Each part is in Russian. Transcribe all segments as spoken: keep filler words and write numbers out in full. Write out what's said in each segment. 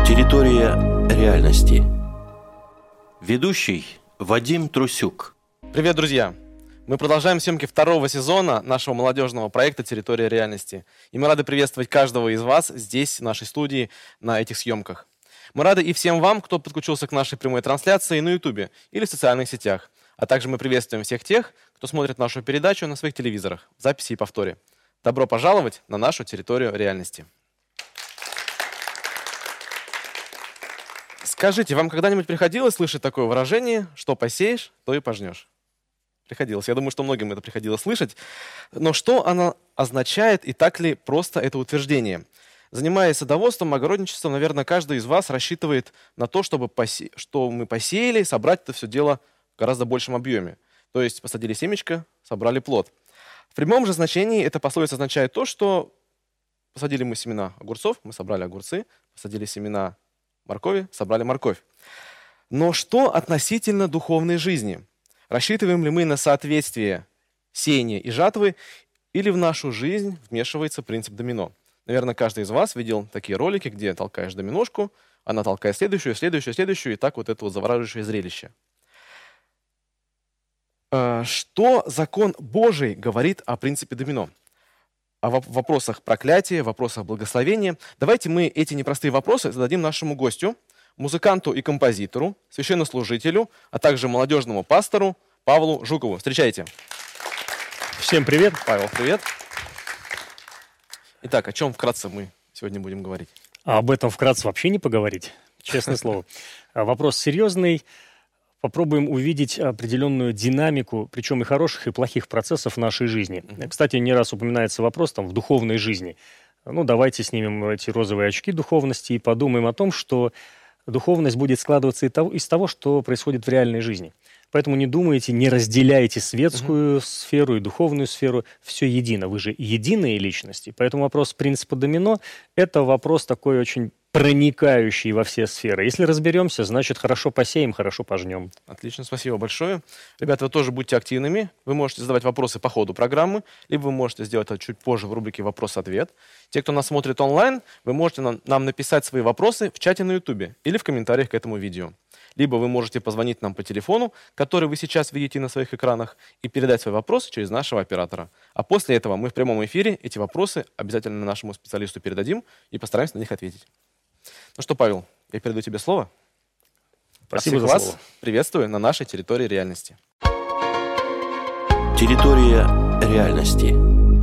Территория реальности. Ведущий Вадим Трусюк. Привет, друзья! Мы продолжаем съемки второго сезона нашего молодежного проекта «Территория реальности». И мы рады приветствовать каждого из вас здесь, в нашей студии, на этих съемках. Мы рады и всем вам, кто подключился к нашей прямой трансляции на Ютубе или в социальных сетях. А также мы приветствуем всех тех, кто смотрит нашу передачу на своих телевизорах, в записи и повторе. Добро пожаловать на нашу территорию реальности. Скажите, вам когда-нибудь приходилось слышать такое выражение, что посеешь, то и пожнешь? Приходилось. Я думаю, что многим это приходилось слышать. Но что оно означает и так ли просто это утверждение? Занимаясь садоводством, огородничеством, наверное, каждый из вас рассчитывает на то, чтобы посе... что мы посеяли, собрать это все дело в гораздо большем объеме. То есть посадили семечко, собрали плод. В прямом же значении эта пословица означает то, что посадили мы семена огурцов, мы собрали огурцы, посадили семена моркови, собрали морковь. Но что относительно духовной жизни? Рассчитываем ли мы на соответствие сеяния и жатвы, или в нашу жизнь вмешивается принцип домино? Наверное, каждый из вас видел такие ролики, где толкаешь доминошку, она толкает следующую, следующую, следующую, и так вот это вот завораживающее зрелище. Что закон Божий говорит о принципе домино? О вопросах проклятия, вопросах благословения. Давайте мы эти непростые вопросы зададим нашему гостю, музыканту и композитору, священнослужителю, а также молодежному пастору Павлу Жукову. Встречайте. Всем привет. Павел, привет. Итак, о чем вкратце мы сегодня будем говорить? А об этом вкратце вообще не поговорить, честное слово. Вопрос серьезный. Попробуем увидеть определенную динамику, причем и хороших, и плохих процессов в нашей жизни. Mm-hmm. Кстати, не раз упоминается вопрос там, в духовной жизни. Ну, давайте снимем эти розовые очки духовности и подумаем о том, что духовность будет складываться из того, что происходит в реальной жизни. Поэтому не думайте, не разделяйте светскую mm-hmm. сферу и духовную сферу. Все едино. Вы же единые личности. Поэтому вопрос принципа домино – это вопрос такой очень проникающий во все сферы. Если разберемся, значит, хорошо посеем, хорошо пожнем. Отлично, спасибо большое. Ребята, вы тоже будьте активными. Вы можете задавать вопросы по ходу программы, либо вы можете сделать это чуть позже в рубрике «Вопрос-ответ». Те, кто нас смотрит онлайн, вы можете нам, нам написать свои вопросы в чате на Ютубе или в комментариях к этому видео. Либо вы можете позвонить нам по телефону, который вы сейчас видите на своих экранах, и передать свой вопрос через нашего оператора. А после этого мы в прямом эфире эти вопросы обязательно нашему специалисту передадим и постараемся на них ответить. Ну что, Павел, я передаю тебе слово. Спасибо за вас слово. Приветствую на нашей территории реальности. Территория реальности.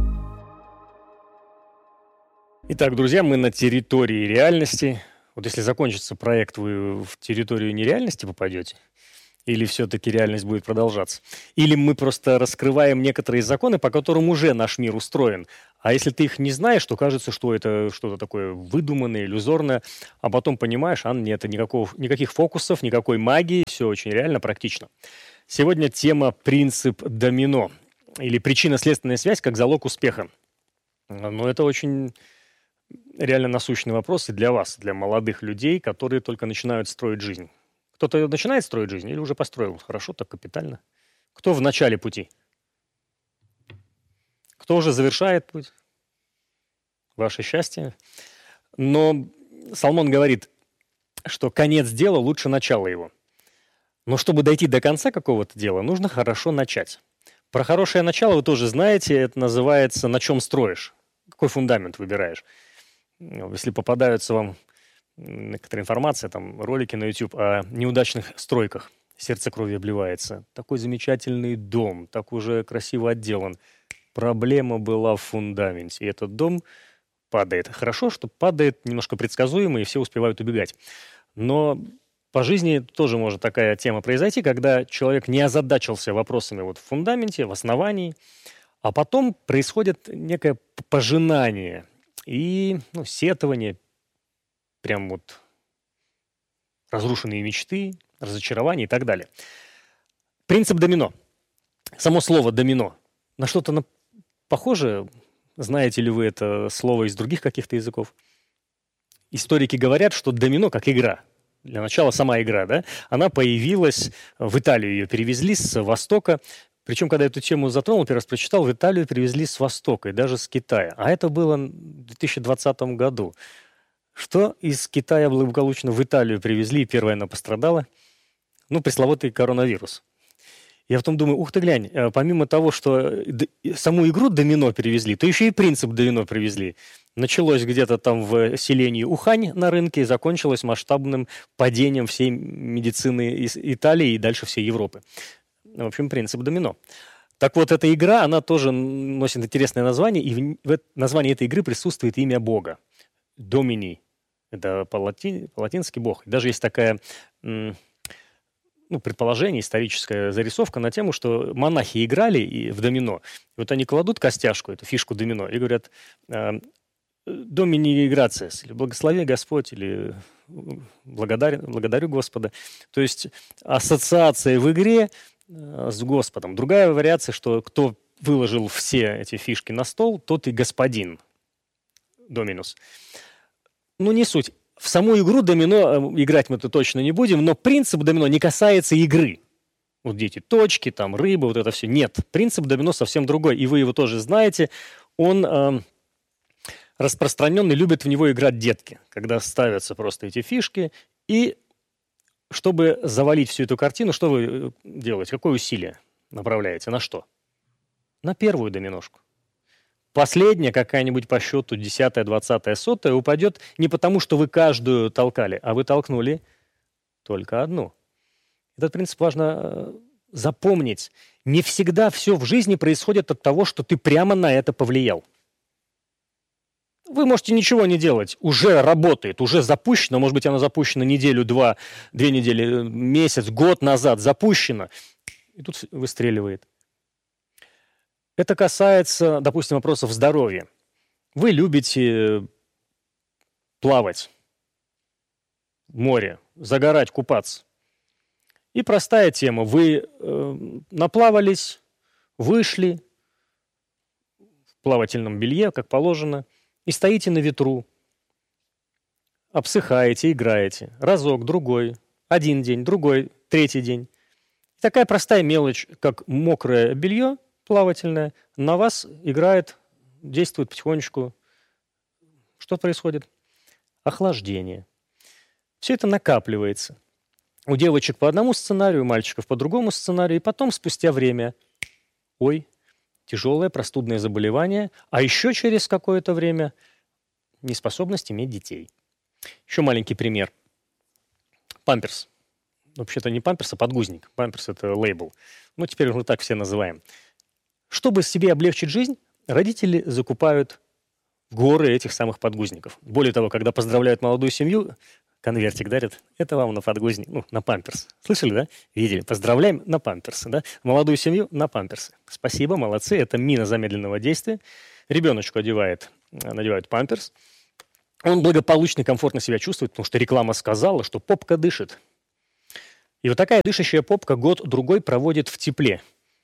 Итак, друзья, мы на территории реальности. Вот если закончится проект, вы в территорию нереальности попадете? Или все-таки реальность будет продолжаться? Или мы просто раскрываем некоторые законы, по которым уже наш мир устроен. А если ты их не знаешь, то кажется, что это что-то такое выдуманное, иллюзорное. А потом понимаешь, а нет, никакого, никаких фокусов, никакой магии. Все очень реально, практично. Сегодня тема «Принцип домино». Или причинно-следственная связь как залог успеха. Но это очень реально насущный вопрос и для вас, для молодых людей, которые только начинают строить жизнь. Кто-то начинает строить жизнь или уже построил? Хорошо, так капитально. Кто в начале пути? Кто уже завершает путь? Ваше счастье. Но Соломон говорит, что конец дела лучше начала его. Но чтобы дойти до конца какого-то дела, нужно хорошо начать. Про хорошее начало вы тоже знаете, это называется «на чем строишь». Какой фундамент выбираешь? Если попадаются вам некоторая информация, там ролики на YouTube о неудачных стройках. Сердце кровью обливается. Такой замечательный дом, так уже красиво отделан. Проблема была в фундаменте. И этот дом падает. Хорошо, что падает немножко предсказуемо, и все успевают убегать. Но по жизни тоже может такая тема произойти, когда человек не озадачился вопросами вот в фундаменте, в основании, а потом происходит некое пожинание и ну, сетование, прям вот разрушенные мечты, разочарования и так далее. Принцип домино. Само слово «домино» на что-то на... похоже? Знаете ли вы это слово из других каких-то языков? Историки говорят, что домино как игра. Для начала сама игра, да? Она появилась, в Италию ее перевезли с Востока. Причем, когда эту тему затронул, первый раз прочитал, в Италию перевезли с Востока и даже с Китая. А это было в две тысячи двадцатом году. Что из Китая благополучно в Италию привезли, и первая она пострадала? Ну, пресловутый коронавирус. Я потом думаю, ух ты, глянь, помимо того, что саму игру домино перевезли, то еще и принцип домино привезли. Началось где-то там в селении Ухань на рынке и закончилось масштабным падением всей медицины из Италии и дальше всей Европы. В общем, принцип домино. Так вот, эта игра, она тоже носит интересное название, и в названии этой игры присутствует имя Бога. Домини. Это по-латински Бог. Даже есть такая... ну, предположение, историческая зарисовка на тему, что монахи играли и в домино. И вот они кладут костяшку, эту фишку домино, и говорят «Домини грациас», или «Благослови Господь», или «Благодарю, благодарю Господа». То есть ассоциация в игре с Господом. Другая вариация, что кто выложил все эти фишки на стол, тот и господин. Доминус. Ну, не суть. В саму игру домино играть мы-то точно не будем, но принцип домино не касается игры. Вот дети, точки, там, рыбы, вот это все. Нет, принцип домино совсем другой, и вы его тоже знаете. Он э, распространенный, любят в него играть детки, когда ставятся просто эти фишки. И чтобы завалить всю эту картину, что вы делаете? Какое усилие направляете? На что? На первую доминошку. Последняя какая-нибудь по счету, десятая, двадцатая, сотая, упадет не потому, что вы каждую толкали, а вы толкнули только одну. Этот принцип важно запомнить. Не всегда все в жизни происходит от того, что ты прямо на это повлиял. Вы можете ничего не делать, уже работает, уже запущено, может быть, оно запущено неделю, два, две недели, месяц, год назад запущено, и тут выстреливает. Это касается, допустим, вопросов здоровья. Вы любите плавать в море, загорать, купаться. И простая тема. Вы э, наплавались, вышли в плавательном белье, как положено, и стоите на ветру, обсыхаете, играете. Разок, другой, один день, другой, третий день. Такая простая мелочь, как мокрое белье, плавательное, на вас играет, действует потихонечку. Что происходит? Охлаждение. Все это накапливается. У девочек по одному сценарию, у мальчиков по другому сценарию, и потом, спустя время, ой, тяжелое простудное заболевание, а еще через какое-то время неспособность иметь детей. Еще маленький пример. Памперс. Вообще-то не памперс, а подгузник. Памперс – это лейбл. Ну, теперь мы так все называем. Чтобы себе облегчить жизнь, родители закупают горы этих самых подгузников. Более того, когда поздравляют молодую семью, конвертик дарят, это вам на подгузник, ну, на памперс. Слышали, да? Видели? Поздравляем на памперсы, да? Молодую семью на памперсы. Спасибо, молодцы, это мина замедленного действия. Ребеночку одевает, надевают памперс. Он благополучно и комфортно себя чувствует, потому что реклама сказала, что попка дышит. И вот такая дышащая попка год-другой проводит в тепле.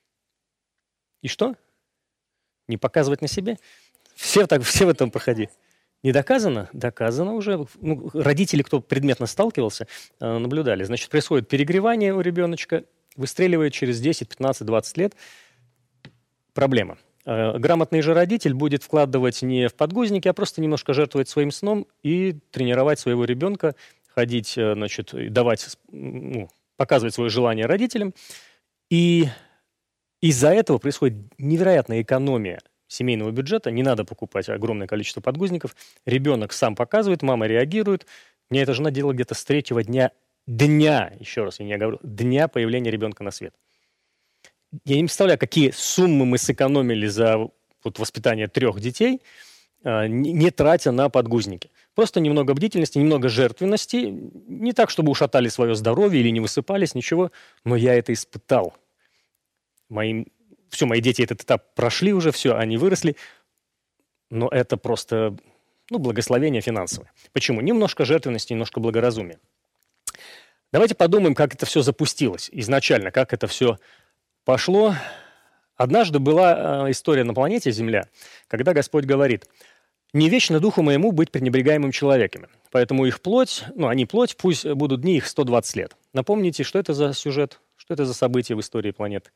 И что? Не показывать на себе? Все, так, все в этом проходили. Не доказано? Доказано уже. Ну, родители, кто предметно сталкивался, наблюдали. Значит, происходит перегревание у ребеночка, выстреливает через десять, пятнадцать, двадцать лет. Проблема. Грамотный же родитель будет вкладывать не в подгузники, а просто немножко жертвовать своим сном и тренировать своего ребенка, ходить, значит, давать, ну, показывать свое желание родителям. И из-за этого происходит невероятная экономия семейного бюджета. Не надо покупать огромное количество подгузников. Ребенок сам показывает, мама реагирует. Мне эта жена делала где-то с третьего дня, дня, еще раз я не говорю, дня появления ребенка на свет. Я не представляю, какие суммы мы сэкономили за вот, воспитание трех детей, не, не тратя на подгузники. Просто немного бдительности, немного жертвенности. Не так, чтобы ушатали свое здоровье или не высыпались, ничего. Но я это испытал. Моим... Все, мои дети этот этап прошли уже, все, они выросли. Но это просто ну, благословение финансовое. Почему? Немножко жертвенности, немножко благоразумия. Давайте подумаем, как это все запустилось изначально, как это все пошло. Однажды была история на планете Земля, когда Господь говорит: «Не вечно духу моему быть пренебрегаемым человеками, поэтому их плоть, ну, они плоть, пусть будут дни их сто двадцать лет». Напомните, что это за сюжет, что это за событие в истории планеты?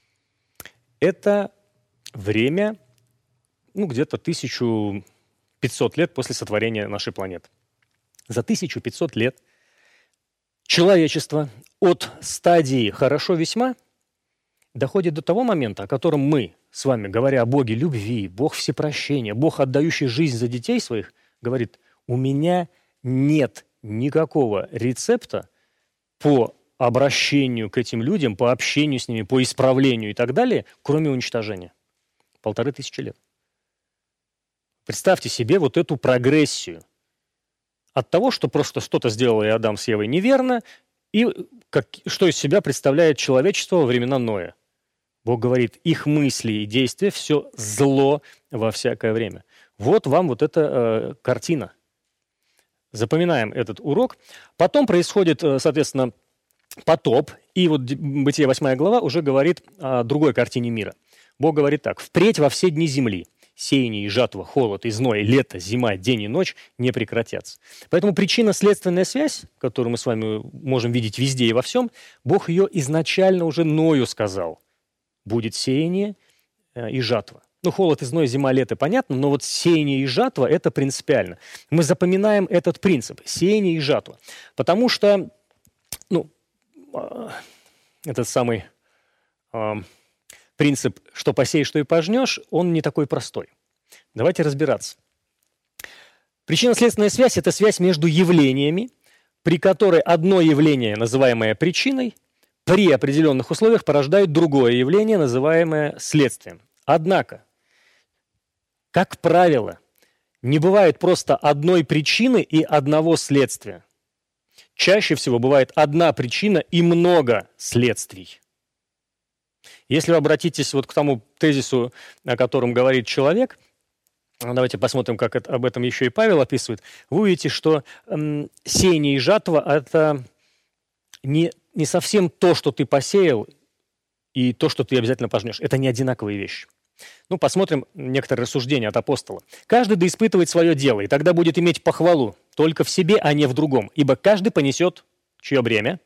Это время, ну, где-то тысяча пятьсот лет после сотворения нашей планеты. За тысячу пятьсот лет человечество от стадии «хорошо весьма» доходит до того момента, о котором мы с вами, говоря о Боге любви, Бог всепрощения, Бог, отдающий жизнь за детей своих, говорит: у меня нет никакого рецепта по обращению к этим людям, по общению с ними, по исправлению и так далее, кроме уничтожения. Полторы тысячи лет. Представьте себе вот эту прогрессию от того, что просто что-то сделали Адам с Евой неверно, и как, что из себя представляет человечество во времена Ноя. Бог говорит: их мысли и действия – все зло во всякое время. Вот вам вот эта э, картина. Запоминаем этот урок. Потом происходит, соответственно, потоп, и вот Бытие восьмая глава уже говорит о другой картине мира. Бог говорит так: «Впредь во все дни земли сеяние и жатва, холод и зной, лето, зима, день и ночь не прекратятся». Поэтому причинно-следственная связь, которую мы с вами можем видеть везде и во всем, Бог ее изначально уже Ною сказал. Будет сеяние и жатва. Ну, холод и зной, зима, лето, понятно, но вот сеяние и жатва – это принципиально. Мы запоминаем этот принцип – сеяние и жатва. Потому что, ну, этот самый э, принцип «что посеешь, что и пожнешь», он не такой простой. Давайте разбираться. Причинно-следственная связь – это связь между явлениями, при которой одно явление, называемое причиной, при определенных условиях порождает другое явление, называемое следствием. Однако, как правило, не бывает просто одной причины и одного следствия. Чаще всего бывает одна причина и много следствий. Если вы обратитесь вот к тому тезису, о котором говорит человек, давайте посмотрим, как это, об этом еще и Павел описывает, вы увидите, что м, сеяние и жатва – это не, не совсем то, что ты посеял, и то, что ты обязательно пожнешь. Это не одинаковые вещи. Ну, посмотрим некоторые рассуждения от апостола. «Каждый да испытывает свое дело, и тогда будет иметь похвалу только в себе, а не в другом. Ибо каждый понесет чье бремя?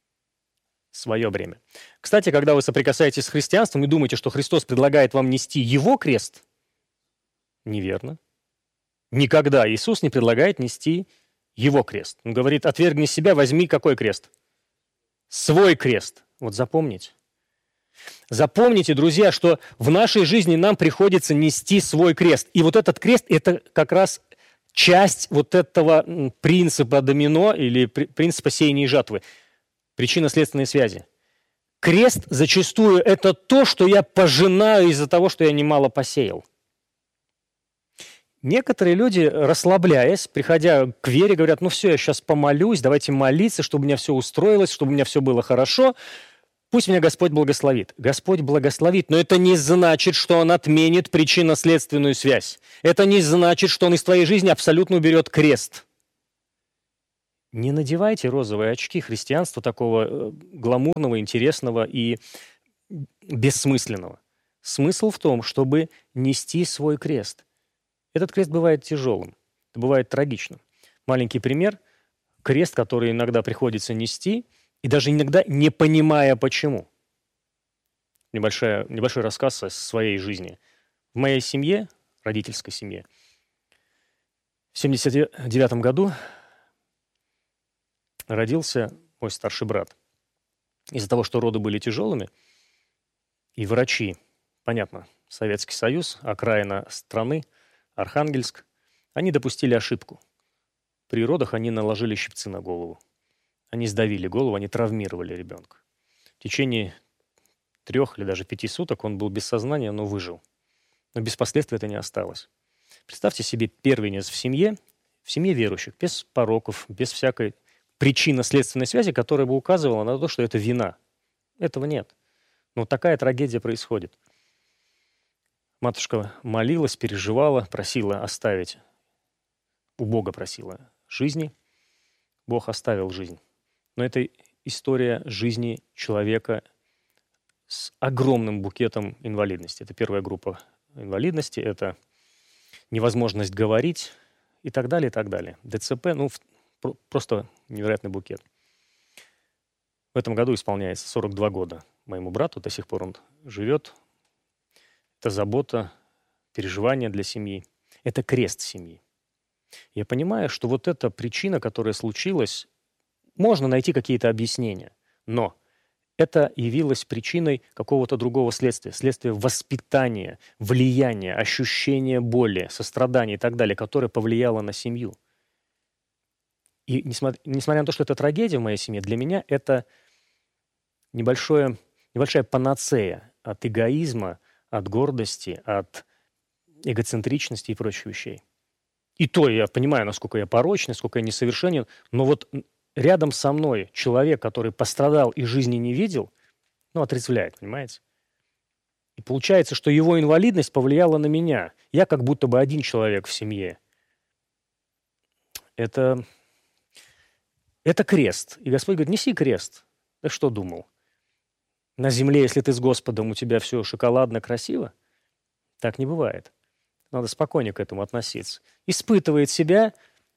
Свое бремя». Кстати, когда вы соприкасаетесь с христианством и думаете, что Христос предлагает вам нести его крест, неверно. Никогда Иисус не предлагает нести его крест. Он говорит: отвергни себя, возьми какой крест? Свой крест. Вот запомните. Запомните, друзья, что в нашей жизни нам приходится нести свой крест. И вот этот крест – это как раз часть вот этого принципа домино или принципа сеяния и жатвы. Причинно-следственной связи. Крест зачастую – это то, что я пожинаю из-за того, что я немало посеял. Некоторые люди, расслабляясь, приходя к вере, говорят: ну все, я сейчас помолюсь, давайте молиться, чтобы у меня все устроилось, чтобы у меня все было хорошо. Пусть меня Господь благословит. Господь благословит, но это не значит, что Он отменит причинно-следственную связь. Это не значит, что Он из твоей жизни абсолютно уберет крест. Не надевайте розовые очки христианства такого гламурного, интересного и бессмысленного. Смысл в том, чтобы нести свой крест. Этот крест бывает тяжелым, это бывает трагичным. Маленький пример. Крест, который иногда приходится нести, и даже иногда не понимая, почему. Небольшой, небольшой рассказ о своей жизни. В моей семье, родительской семье, в семьдесят девятом году родился мой старший брат. Из-за того, что роды были тяжелыми, и врачи, понятно, Советский Союз, окраина страны, Архангельск, они допустили ошибку. При родах они наложили щипцы на голову. Они сдавили голову, они травмировали ребенка. В течение трех или даже пяти суток он был без сознания, но выжил. Но без последствий это не осталось. Представьте себе первенец в семье, в семье верующих, без пороков, без всякой причинно-следственной связи, которая бы указывала на то, что это вина. Этого нет. Но такая трагедия происходит. Матушка молилась, переживала, просила оставить, у Бога просила жизни. Бог оставил жизнь. Но это история жизни человека с огромным букетом инвалидности. Это первая группа инвалидности, это невозможность говорить и так далее, и так далее. ДЦП, ну, просто невероятный букет. В этом году исполняется сорок два года моему брату, до сих пор он живет. Это забота, переживание для семьи. Это крест семьи. Я понимаю, что вот эта причина, которая случилась, можно найти какие-то объяснения, но это явилось причиной какого-то другого следствия, следствия воспитания, влияния, ощущения боли, сострадания и так далее, которое повлияло на семью. И несмотря, несмотря на то, что это трагедия в моей семье, для меня это небольшое, небольшая панацея от эгоизма, от гордости, от эгоцентричности и прочих вещей. И то я понимаю, насколько я порочный, насколько я несовершенен, но вот рядом со мной человек, который пострадал и жизни не видел, ну, отрезвляет, понимаете? И получается, что его инвалидность повлияла на меня. Я как будто бы один человек в семье. Это, это крест. И Господь говорит, неси крест. Ты что думал? На земле, если ты с Господом, у тебя все шоколадно, красиво? Так не бывает. Надо спокойнее к этому относиться. Испытывает себя,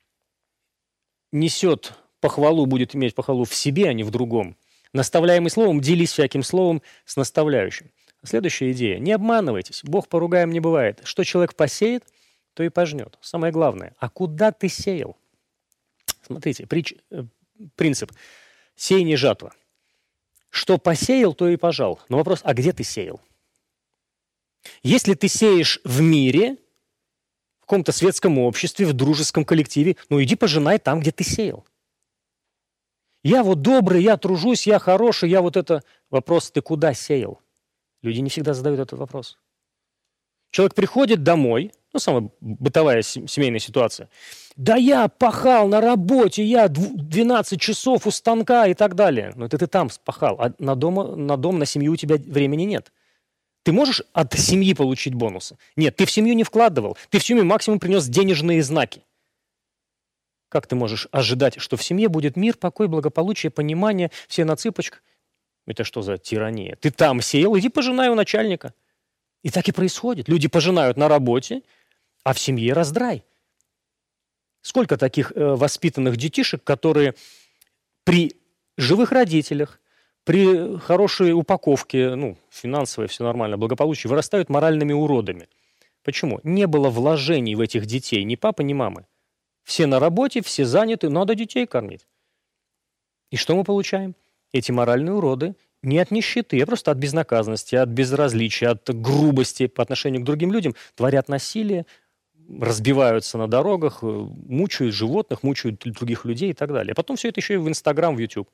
несет похвалу, будет иметь похвалу в себе, а не в другом. Наставляемый словом, делись всяким словом с наставляющим. Следующая идея. Не обманывайтесь. Бог поругаем не бывает. Что человек посеет, то и пожнет. Самое главное. А куда ты сеял? Смотрите, притч, э, принцип. Сеяние жатва. Что посеял, то и пожал. Но вопрос, а где ты сеял? Если ты сеешь в мире, в каком-то светском обществе, в дружеском коллективе, ну иди пожинай там, где ты сеял. Я вот добрый, я тружусь, я хороший, я вот это... Вопрос, ты куда сеял? Люди не всегда задают этот вопрос. Человек приходит домой, ну, самая бытовая семейная ситуация. Да я пахал на работе, я двенадцать часов у станка и так далее. Но это ты там пахал, а на дом, на дом, на семью у тебя времени нет. Ты можешь от семьи получить бонусы? Нет, ты в семью не вкладывал. Ты в семью максимум принес денежные знаки. Как ты можешь ожидать, что в семье будет мир, покой, благополучие, понимание, все на цыпочках? Это что за тирания? Ты там сеял, иди пожинай у начальника. И так и происходит. Люди пожинают на работе, а в семье раздрай. Сколько таких э, воспитанных детишек, которые при живых родителях, при хорошей упаковке, ну, финансовой, все нормально, благополучие, вырастают моральными уродами. Почему? Не было вложений в этих детей ни папы, ни мамы. Все на работе, все заняты, надо детей кормить. И что мы получаем? Эти моральные уроды не от нищеты, а просто от безнаказанности, от безразличия, от грубости по отношению к другим людям творят насилие, разбиваются на дорогах, мучают животных, мучают других людей и так далее. А потом все это еще и в Инстаграм, в Ютуб.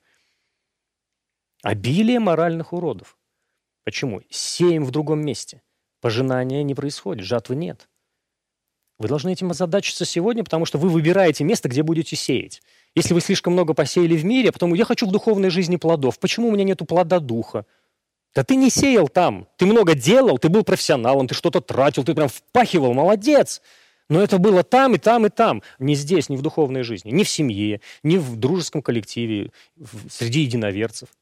Обилие моральных уродов. Почему? Сеем в другом месте. Пожинания не происходит, жатвы нет. Вы должны этим озадачиться сегодня, потому что вы выбираете место, где будете сеять. Если вы слишком много посеяли в мире, а потом я хочу в духовной жизни плодов. Почему у меня нету плода духа? Да ты не сеял там. Ты много делал, ты был профессионалом, ты что-то тратил, ты прям впахивал, молодец. Но это было там, и там, и там. Не здесь, не в духовной жизни, не в семье, не в дружеском коллективе, среди единоверцев.